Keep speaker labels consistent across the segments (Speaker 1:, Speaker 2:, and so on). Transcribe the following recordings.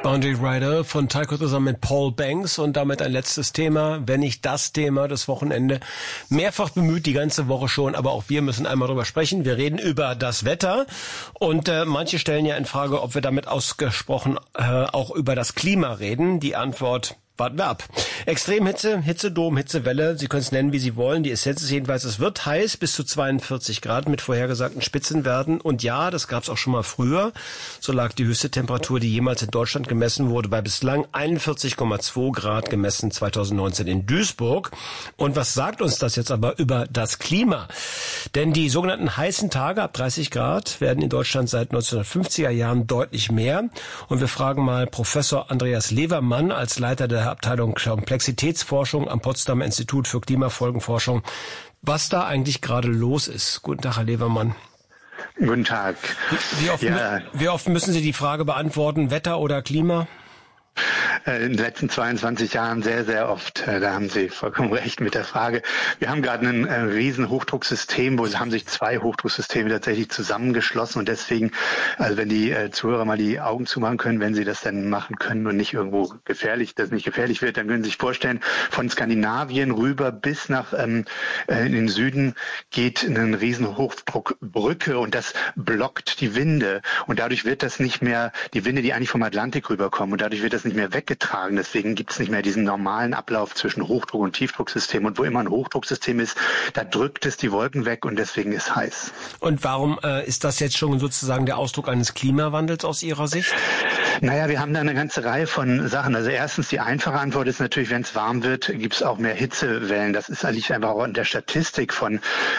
Speaker 1: Boundary Rider von Tycho zusammen mit Paul Banks und damit ein letztes Thema, wenn nicht das Thema des Wochenende. Mehrfach bemüht, die ganze Woche schon, aber auch wir müssen einmal drüber sprechen. Wir reden über das Wetter und manche stellen ja in Frage, ob wir damit ausgesprochen auch über das Klima reden. Die Antwort: warten wir ab. Extremhitze, Hitzedom, Hitzewelle, Sie können es nennen, wie Sie wollen. Die Essenz ist jedenfalls, es wird heiß, bis zu 42 Grad mit vorhergesagten Spitzenwerten. Und ja, das gab es auch schon mal früher. So lag die höchste Temperatur, die jemals in Deutschland gemessen wurde, bei bislang 41,2 Grad gemessen 2019 in Duisburg. Und was sagt uns das jetzt aber über das Klima? Denn die sogenannten heißen Tage ab 30 Grad werden in Deutschland seit 1950er Jahren deutlich mehr. Und wir fragen mal Professor Andreas Levermann als Leiter der Abteilung Komplexitätsforschung am Potsdamer Institut für Klimafolgenforschung, was da eigentlich gerade los ist. Guten Tag, Herr Levermann.
Speaker 2: Guten Tag.
Speaker 1: Wie oft müssen Sie die Frage beantworten, Wetter oder Klima?
Speaker 2: In den letzten 22 Jahren sehr, sehr oft. Da haben Sie vollkommen recht mit der Frage. Wir haben gerade ein riesen Hochdrucksystem, haben sich zwei Hochdrucksysteme tatsächlich zusammengeschlossen und deswegen, also wenn die Zuhörer mal die Augen zumachen können, wenn sie das dann machen können und nicht irgendwo das nicht gefährlich wird, dann können Sie sich vorstellen, von Skandinavien rüber bis nach in den Süden geht eine riesen Hochdruckbrücke und das blockt die Winde und dadurch wird das nicht mehr, die Winde, die eigentlich vom Atlantik rüberkommen, und dadurch wird das nicht mehr weggetragen. Deswegen gibt es nicht mehr diesen normalen Ablauf zwischen Hochdruck- und Tiefdrucksystem. Und wo immer ein Hochdrucksystem ist, da drückt es die Wolken weg und deswegen ist heiß.
Speaker 1: Und warum ist das jetzt schon sozusagen der Ausdruck eines Klimawandels aus Ihrer Sicht?
Speaker 2: Naja, wir haben da eine ganze Reihe von Sachen. Also erstens, die einfache Antwort ist natürlich, wenn es warm wird, gibt es auch mehr Hitzewellen. Das ist eigentlich einfach auch in der Statistik von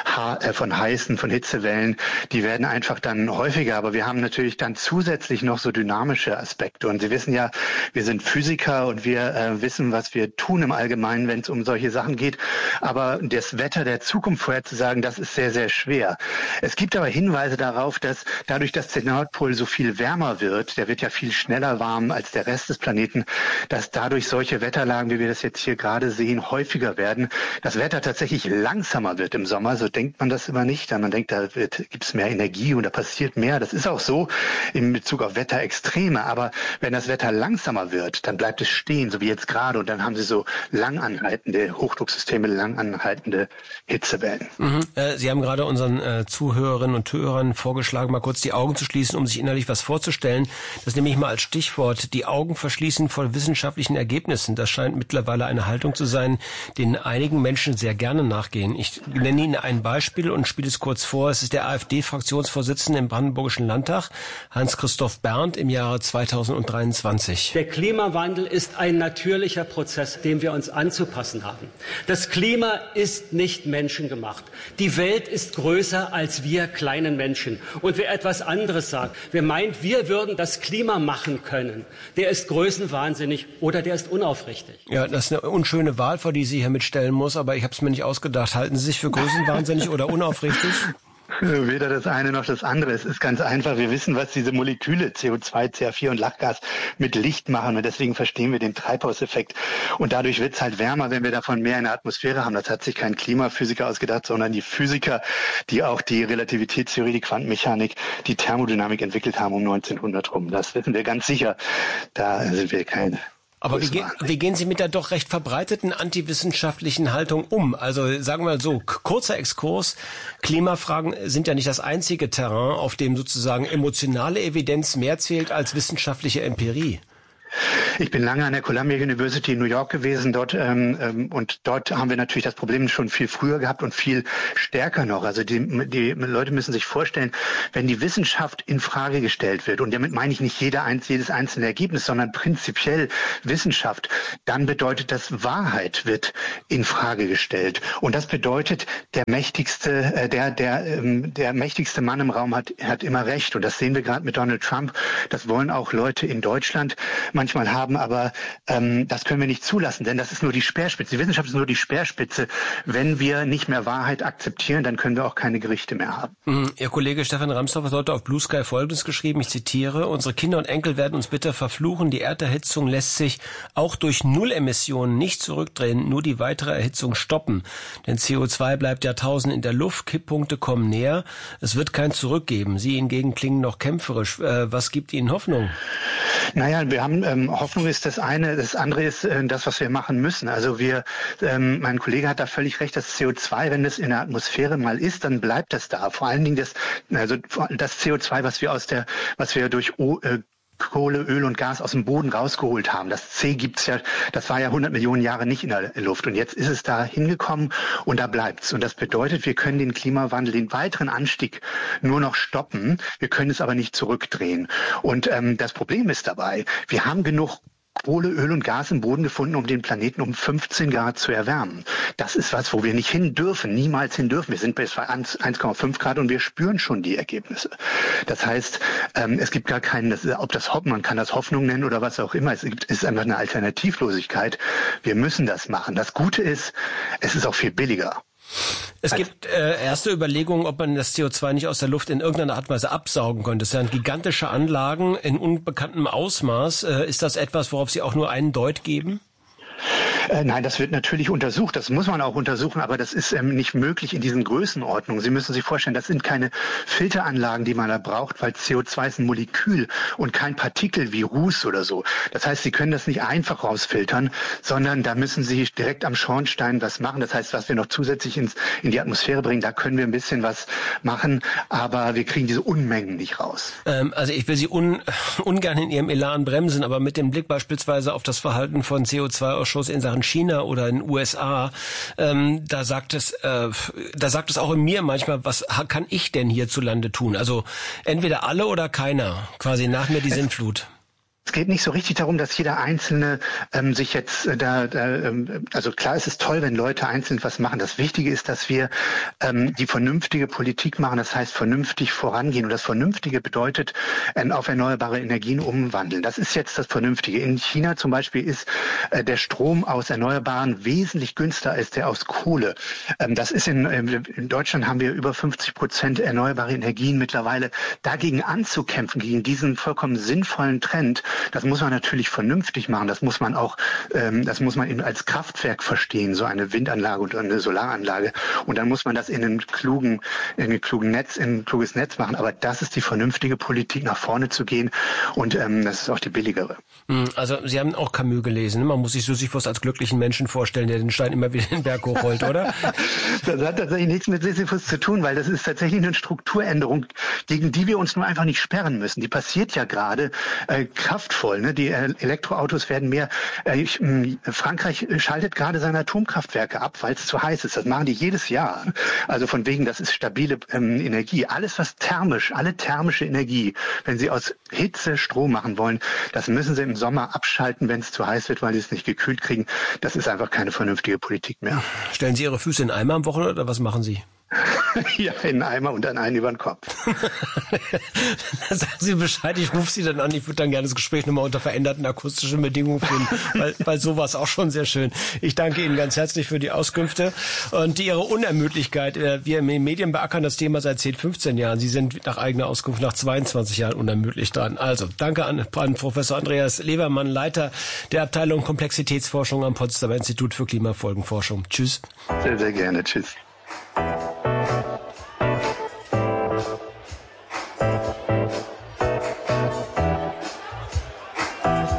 Speaker 2: Hitzewellen. Die werden einfach dann häufiger. Aber wir haben natürlich dann zusätzlich noch so dynamische Aspekte. Und Sie wissen ja, wir sind Physiker und wir wissen, was wir tun im Allgemeinen, wenn es um solche Sachen geht. Aber das Wetter der Zukunft vorherzusagen, das ist sehr, sehr schwer. Es gibt aber Hinweise darauf, dass dadurch, dass der Nordpol so viel wärmer wird, der wird ja viel schneller warm als der Rest des Planeten, dass dadurch solche Wetterlagen, wie wir das jetzt hier gerade sehen, häufiger werden. Das Wetter tatsächlich langsamer wird im Sommer, so denkt man das immer nicht. Man denkt, da gibt es mehr Energie und da passiert mehr. Das ist auch so in Bezug auf Wetterextreme. Aber wenn das Wetter langsamer wird, dann bleibt es stehen, so wie jetzt gerade. Und dann haben Sie so langanhaltende Hochdrucksysteme, langanhaltende Hitzewellen.
Speaker 1: Sie haben gerade unseren Zuhörerinnen und Zuhörern vorgeschlagen, mal kurz die Augen zu schließen, um sich innerlich was vorzustellen. Das nehme ich mal als Stichwort. Die Augen verschließen vor wissenschaftlichen Ergebnissen. Das scheint mittlerweile eine Haltung zu sein, denen einigen Menschen sehr gerne nachgehen. Ich nenne Ihnen ein Beispiel und spiele es kurz vor. Es ist der AfD-Fraktionsvorsitzende im Brandenburgischen Landtag, Hans-Christoph Berndt, im Jahre 2023.
Speaker 3: Der Klimawandel ist ein natürlicher Prozess, dem wir uns anzupassen haben. Das Klima ist nicht menschengemacht. Die Welt ist größer als wir kleinen Menschen. Und wer etwas anderes sagt, wer meint, wir würden das Klima machen können, der ist größenwahnsinnig oder der ist unaufrichtig.
Speaker 1: Ja, das ist eine unschöne Wahl, vor die Sie hier mitstellen muss, aber ich habe es mir nicht ausgedacht. Halten Sie sich für größenwahnsinnig oder unaufrichtig?
Speaker 2: Weder das eine noch das andere. Es ist ganz einfach. Wir wissen, was diese Moleküle CO2, CH4 und Lachgas mit Licht machen. Und deswegen verstehen wir den Treibhauseffekt. Und dadurch wird es halt wärmer, wenn wir davon mehr in der Atmosphäre haben. Das hat sich kein Klimaphysiker ausgedacht, sondern die Physiker, die auch die Relativitätstheorie, die Quantenmechanik, die Thermodynamik entwickelt haben um 1900 rum. Das wissen wir ganz sicher. Da sind wir keine.
Speaker 1: Aber wie gehen Sie mit der doch recht verbreiteten antiwissenschaftlichen Haltung um? Also sagen wir mal so, kurzer Exkurs, Klimafragen sind ja nicht das einzige Terrain, auf dem sozusagen emotionale Evidenz mehr zählt als wissenschaftliche Empirie.
Speaker 2: Ich bin lange an der Columbia University in New York gewesen und dort haben wir natürlich das Problem schon viel früher gehabt und viel stärker noch. Also die Leute müssen sich vorstellen, wenn die Wissenschaft in Frage gestellt wird, und damit meine ich nicht jedes einzelne Ergebnis, sondern prinzipiell Wissenschaft, dann bedeutet das, Wahrheit wird in Frage gestellt. Und das bedeutet, der mächtigste Mann im Raum hat immer Recht. Und das sehen wir gerade mit Donald Trump. Das wollen auch Leute in Deutschland manchmal haben, aber das können wir nicht zulassen, denn das ist nur die Speerspitze. Die Wissenschaft ist nur die Speerspitze. Wenn wir nicht mehr Wahrheit akzeptieren, dann können wir auch keine Gerichte mehr haben.
Speaker 1: Ihr Kollege Stefan Ramsdorff hat heute auf Blue Sky Folgendes geschrieben, ich zitiere: Unsere Kinder und Enkel werden uns bitter verfluchen. Die Erderhitzung lässt sich auch durch Nullemissionen nicht zurückdrehen, nur die weitere Erhitzung stoppen. Denn CO2 bleibt Jahrtausende in der Luft, Kipppunkte kommen näher. Es wird kein Zurück geben. Sie hingegen klingen noch kämpferisch. Was gibt Ihnen Hoffnung?
Speaker 2: Naja, wir haben Hoffnung ist das eine, das andere ist das, was wir machen müssen. Also mein Kollege hat da völlig recht, das CO2, wenn es in der Atmosphäre mal ist, dann bleibt das da. Vor allen Dingen das CO2, was wir durch Kohle, Öl und Gas aus dem Boden rausgeholt haben. Das C gibt's ja, das war ja 100 Millionen Jahre nicht in der Luft. Und jetzt ist es da hingekommen und da bleibt's. Und das bedeutet, wir können den Klimawandel, den weiteren Anstieg nur noch stoppen. Wir können es aber nicht zurückdrehen. Und das Problem ist dabei, wir haben genug Kohle, Öl und Gas im Boden gefunden, um den Planeten um 15 Grad zu erwärmen. Das ist was, wo wir nicht hin dürfen, niemals hin dürfen. Wir sind bei 1,5 Grad und wir spüren schon die Ergebnisse. Das heißt, es gibt gar keinen, man kann das Hoffnung nennen oder was auch immer. Es ist einfach eine Alternativlosigkeit. Wir müssen das machen. Das Gute ist, es ist auch viel billiger.
Speaker 1: Es gibt erste Überlegungen, ob man das CO2 nicht aus der Luft in irgendeiner Art und Weise absaugen könnte. Das sind gigantische Anlagen in unbekanntem Ausmaß. Ist das etwas, worauf Sie auch nur einen Deut geben?
Speaker 2: Nein, das wird natürlich untersucht. Das muss man auch untersuchen, aber das ist nicht möglich in diesen Größenordnungen. Sie müssen sich vorstellen, das sind keine Filteranlagen, die man da braucht, weil CO2 ist ein Molekül und kein Partikel wie Ruß oder so. Das heißt, Sie können das nicht einfach rausfiltern, sondern da müssen Sie direkt am Schornstein was machen. Das heißt, was wir noch zusätzlich in die Atmosphäre bringen, da können wir ein bisschen was machen, aber wir kriegen diese Unmengen nicht raus.
Speaker 1: Also ich will Sie ungern in Ihrem Elan bremsen, aber mit dem Blick beispielsweise auf das Verhalten von CO2-Ausschuss in Sachen China oder in den USA, da sagt es auch in mir manchmal, was kann ich denn hierzulande tun? Also entweder alle oder keiner, quasi nach mir die Sintflut.
Speaker 2: Es geht nicht so richtig darum, dass jeder Einzelne sich jetzt also klar, es ist toll, wenn Leute einzeln was machen. Das Wichtige ist, dass wir die vernünftige Politik machen, das heißt vernünftig vorangehen. Und das Vernünftige bedeutet auf erneuerbare Energien umwandeln. Das ist jetzt das Vernünftige. In China zum Beispiel ist der Strom aus Erneuerbaren wesentlich günstiger als der aus Kohle. Das ist in Deutschland haben wir über 50% erneuerbare Energien mittlerweile. Dagegen anzukämpfen, gegen diesen vollkommen sinnvollen Trend, das muss man natürlich vernünftig machen. Das muss man eben als Kraftwerk verstehen, so eine Windanlage und eine Solaranlage. Und dann muss man das in ein kluges Netz machen. Aber das ist die vernünftige Politik, nach vorne zu gehen. Und das ist auch die billigere.
Speaker 1: Also Sie haben auch Camus gelesen. Man muss sich Sisyphus als glücklichen Menschen vorstellen, der den Stein immer wieder den Berg hochrollt, oder?
Speaker 2: Das hat tatsächlich nichts mit Sisyphus zu tun, weil das ist tatsächlich eine Strukturänderung, gegen die wir uns nur einfach nicht sperren müssen. Die passiert ja gerade kraftvoll. Ne? Die Elektroautos werden mehr. Frankreich schaltet gerade seine Atomkraftwerke ab, weil es zu heiß ist. Das machen die jedes Jahr. Also von wegen, das ist stabile Energie. Alles, was alle thermische Energie, wenn Sie aus Hitze Strom machen wollen, das müssen Sie im Sommer abschalten, wenn es zu heiß wird, weil Sie es nicht gekühlt kriegen. Das ist einfach keine vernünftige Politik mehr.
Speaker 1: Stellen Sie Ihre Füße in den Eimer am Wochenende oder was machen Sie?
Speaker 2: Ja, in einen Eimer und dann einen über den Kopf.
Speaker 1: Sagen Sie Bescheid, ich rufe Sie dann an. Ich würde dann gerne das Gespräch nochmal unter veränderten akustischen Bedingungen führen, weil so war es auch schon sehr schön. Ich danke Ihnen ganz herzlich für die Auskünfte und Ihre Unermüdlichkeit. Wir in den Medien beackern das Thema seit 10, 15 Jahren. Sie sind nach eigener Auskunft nach 22 Jahren unermüdlich dran. Also, danke an Professor Andreas Levermann, Leiter der Abteilung Komplexitätsforschung am Potsdamer Institut für Klimafolgenforschung. Tschüss.
Speaker 2: Sehr, sehr gerne. Tschüss.